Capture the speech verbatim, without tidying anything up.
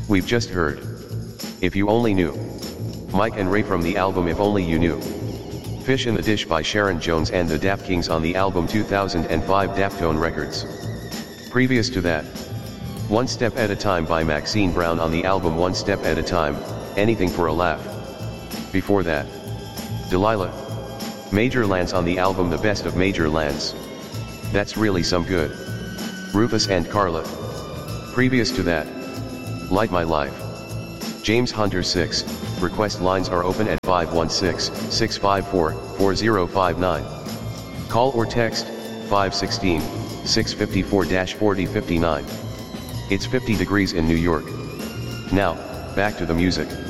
We've just heard If You Only Knew. Mike and Ray from the album If Only You Knew. Fish in the Dish by Sharon Jones and the Dap Kings on the album two thousand five Daptone Records. Previous to that, One Step at a Time by Maxine Brown on the album One Step at a Time, Anything for a Laugh. Before that, Delilah, Major Lance on the album The Best of Major Lance. That's really some good. Rufus and Carla. Previous to that, Light My Life. James Hunter six, request lines are open at five one six, six five four, four zero five nine. Call or text, five one six, six five four, four zero five nine. It's fifty degrees in New York. Now, back to the music.